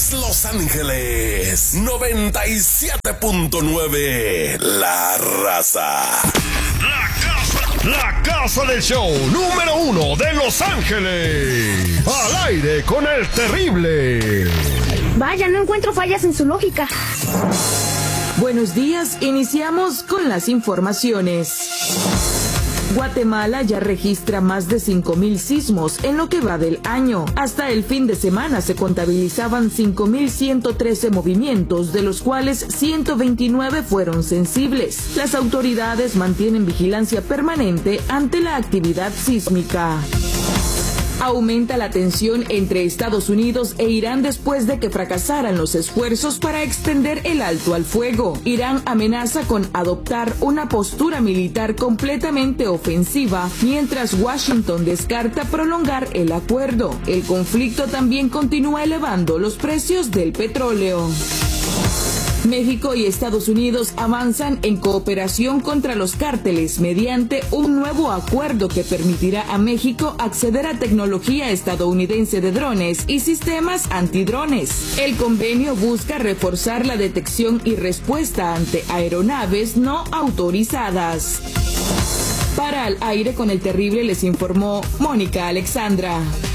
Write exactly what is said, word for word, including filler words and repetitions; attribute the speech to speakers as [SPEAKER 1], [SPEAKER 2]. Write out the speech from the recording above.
[SPEAKER 1] es Los Ángeles noventa y siete punto nueve, La Raza.
[SPEAKER 2] La casa, la casa del show número uno de Los Ángeles. Al aire con el terrible.
[SPEAKER 3] Vaya, no encuentro fallas en su lógica.
[SPEAKER 4] Buenos días, iniciamos con las informaciones. Guatemala ya registra más de cinco mil sismos en lo que va del año. Hasta el fin de semana se contabilizaban cinco mil ciento trece movimientos, de los cuales ciento veintinueve fueron sensibles. Las autoridades mantienen vigilancia permanente ante la actividad sísmica. Aumenta la tensión entre Estados Unidos e Irán después de que fracasaran los esfuerzos para extender el alto al fuego. Irán amenaza con adoptar una postura militar completamente ofensiva, mientras Washington descarta prolongar el acuerdo. El conflicto también continúa elevando los precios del petróleo. México y Estados Unidos avanzan en cooperación contra los cárteles mediante un nuevo acuerdo que permitirá a México acceder a tecnología estadounidense de drones y sistemas antidrones. El convenio busca reforzar la detección y respuesta ante aeronaves no autorizadas. Para Al Aire con el Terrible les informó Mónica Alexandra.